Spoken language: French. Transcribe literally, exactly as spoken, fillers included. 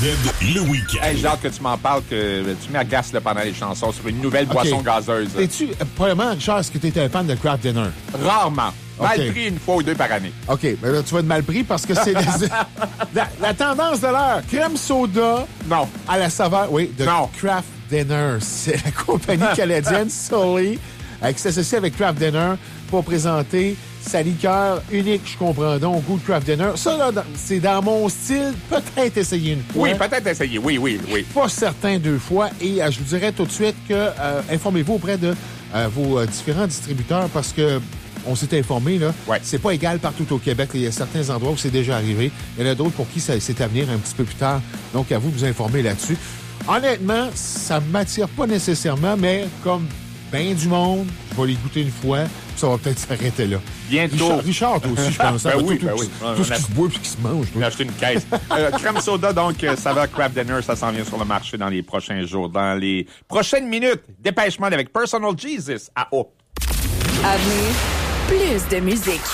le week-end. Hey, j'ai hâte que tu m'en parles, que tu mets à glace là, pendant les chansons sur une nouvelle boisson okay. gazeuse. Es-tu, premièrement, Richard, est-ce que tu étais un fan de Kraft Dinner? Rarement. Mal Okay. pris une fois ou deux par année. OK, mais là, tu vas être mal pris parce que c'est la, la, la tendance de l'heure. Crème soda Non. à la saveur, oui, de Non. Kraft Dinner. C'est la compagnie canadienne Sully euh, qui s'associe avec Kraft Dinner pour présenter sa liqueur unique, je comprends donc, au goût de Kraft Dinner. Ça, là, c'est dans mon style. Peut-être essayer une fois. Oui, peut-être essayer. Oui, oui, oui. Pas certain deux fois. Et euh, je vous dirais tout de suite que euh, informez-vous auprès de euh, vos euh, différents distributeurs parce que on s'est informé, là. Ouais. C'est pas égal partout au Québec. Il y a certains endroits où c'est déjà arrivé. Il y en a d'autres pour qui ça, c'est à venir un petit peu plus tard. Donc, à vous de vous informer là-dessus. Honnêtement, ça ne m'attire pas nécessairement, mais comme bien du monde, je vais les goûter une fois, puis ça va peut-être s'arrêter là. Bientôt. Richard, Richard toi aussi, je pense. Ben hein, oui, tout, ben tout, oui. tout ce qui se boit et qui se mange. On a acheté une caisse. euh, crème soda, donc, euh, saveur Kraft Dinner, ça s'en vient sur le marché dans les prochains jours. Dans les prochaines minutes, dépêchement avec Personal Jesus à Haut. À venir, plus de musique.